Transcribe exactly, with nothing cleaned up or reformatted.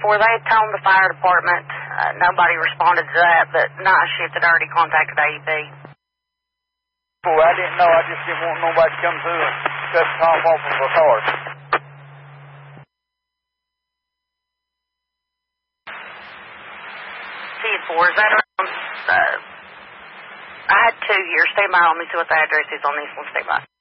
four, they had told the fire department. Uh, nobody responded to that, but night shift had already contacted A E P. Well, I didn't know. I just didn't want nobody to come through and cut the top off of a car. T four, is that around? Uh, I had two here. Stay by. Let me see what the address is on this one. Stay by.